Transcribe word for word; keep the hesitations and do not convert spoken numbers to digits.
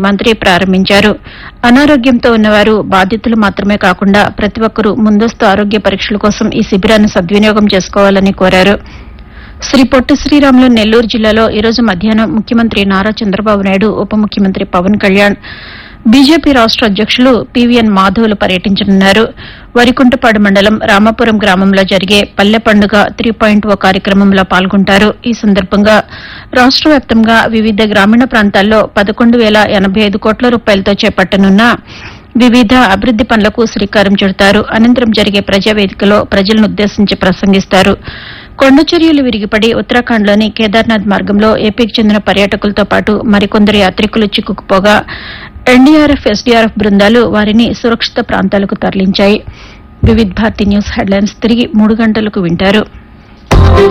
మంత్రి ప్రారంభించారు. అనారోగ్యంతో ఉన్నవారు, బాధితులు మాత్రమే కాకుండా ప్రతి ఒక్కరూ ముందస్తు ఆరోగ్య పరీక్షల కోసం ఈ శిబిరాన్ని సద్వినియోగం చేసుకోవాలని కోరారు. శ్రీ పొట్టి శ్రీరాములు నెల్లూరు జిల్లాలో ఈరోజు మధ్యాహ్నం ముఖ్యమంత్రి నారా చంద్రబాబు నాయుడు, ఉప ముఖ్యమంత్రి పవన్ కళ్యాణ్, బీజేపీ రాష్ట అధ్యకులు పీవీఎన్ మాధవ్లు పర్యటించనున్నారు. వరికుంటపాడు మండలం రామాపురం గ్రామంలో జరిగే పల్లె పండుగ త్రీ పాయింట్ ఓ కార్యక్రమంలో పాల్గొంటారు. ఈ సందర్భంగా రాష్ట వ్యాప్తంగా వివిధ గ్రామీణ ప్రాంతాల్లో పదకొండు వేల ఎనబై ఐదు కోట్ల రూపాయలతో చేపట్టనున్న వివిధ అభివృద్ది పనులకు శ్రీకారం చుడతారు. అనంతరం జరిగే ప్రజావేదికలో ప్రజలనుద్దేశించి ప్రసంగిస్తారు. కొండచర్యలు విరిగిపడి ఉత్తరాఖండ్లోని కేదార్నాథ్ మార్గంలో ఏపీకి చెందిన పర్యాటకులతో పాటు మరికొందరు యాత్రికులు చిక్కుకుపోగా ఎన్డీఆర్ఎఫ్, ఎస్డీఆర్ఎఫ్ బృందాలు వారిని సురక్షిత ప్రాంతాలకు తరలించాయి. వివిధ్ భారతి న్యూస్ హెడ్లైన్స్ తిరిగి మూడు గంటలకు వింటారు.